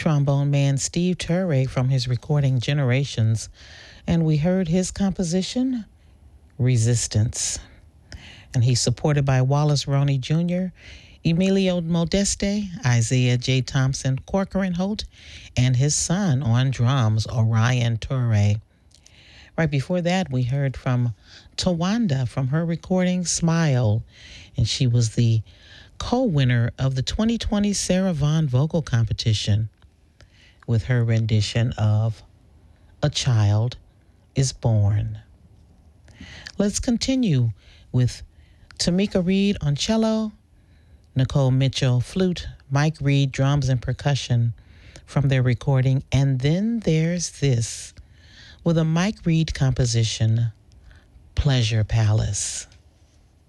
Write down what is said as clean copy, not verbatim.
trombone man Steve Turre from his recording Generations, and we heard his composition, Resistance. And he's supported by Wallace Roney Jr., Emilio Modeste, Isaiah J. Thompson, Corcoran Holt, and his son on drums, Orion Turre. Right before that, we heard from Tawanda from her recording Smile, and she was the co-winner of the 2020 Sarah Vaughan Vocal Competition with her rendition of A Child is Born. Let's continue with Tamika Reed on cello, Nicole Mitchell flute, Mike Reed drums and percussion from their recording And Then There's This with a Mike Reed composition, Pleasure Palace.